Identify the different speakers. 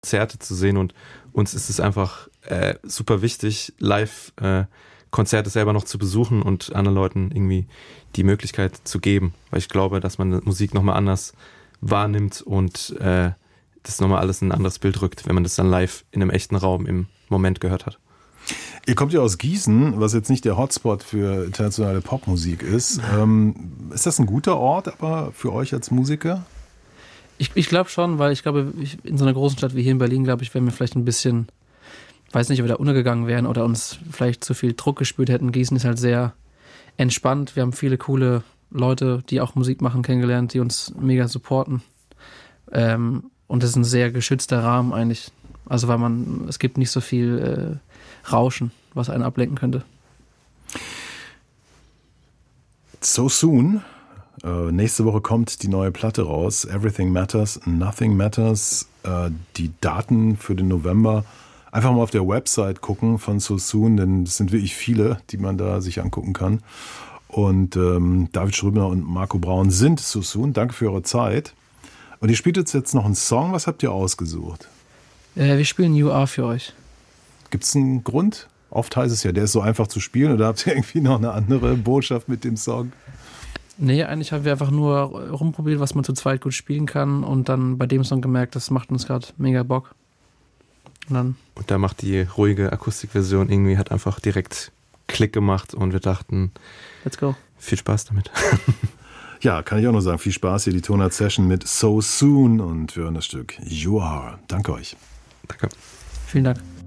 Speaker 1: Konzerte zu sehen und uns ist es einfach super wichtig, live Konzerte selber noch zu besuchen und anderen Leuten irgendwie die Möglichkeit zu geben, weil ich glaube, dass man Musik nochmal anders wahrnimmt und das nochmal alles in ein anderes Bild rückt, wenn man das dann live in einem echten Raum im Moment gehört hat.
Speaker 2: Ihr kommt ja aus Gießen, was jetzt nicht der Hotspot für internationale Popmusik ist. Ist das ein guter Ort aber für euch als Musiker?
Speaker 3: Ich glaube schon, weil ich glaube, in so einer großen Stadt wie hier in Berlin, glaube ich, wären wir vielleicht ein bisschen, weiß nicht, ob wir da untergegangen wären oder uns vielleicht zu viel Druck gespürt hätten. Gießen ist halt sehr entspannt. Wir haben viele coole Leute, die auch Musik machen, kennengelernt, die uns mega supporten. Und das ist ein sehr geschützter Rahmen eigentlich. Also weil es gibt nicht so viel Rauschen, was einen ablenken könnte.
Speaker 2: So Soon. Nächste Woche kommt die neue Platte raus. Everything Matters, Nothing Matters. Die Daten für den November. Einfach mal auf der Website gucken von So Soon, denn es sind wirklich viele, die man da sich angucken kann. Und David Strübner und Marco Braun sind So Soon. Danke für eure Zeit. Und ihr spielt jetzt noch einen Song. Was habt ihr ausgesucht?
Speaker 3: Wir spielen You Are für euch.
Speaker 2: Gibt es einen Grund? Oft heißt es ja, der ist so einfach zu spielen. Oder habt ihr irgendwie noch eine andere Botschaft mit dem Song?
Speaker 3: Nee, eigentlich haben wir einfach nur rumprobiert, was man zu zweit gut spielen kann. Und dann bei dem Song gemerkt, das macht uns gerade mega Bock. Und
Speaker 1: da macht die ruhige Akustikversion irgendwie, hat einfach direkt Klick gemacht. Und wir dachten,
Speaker 3: let's go.
Speaker 1: Viel Spaß damit.
Speaker 2: Ja, kann ich auch nur sagen, viel Spaß hier, die Tonart Session mit So Soon und wir hören das Stück You Are. Danke euch.
Speaker 1: Danke.
Speaker 3: Vielen Dank.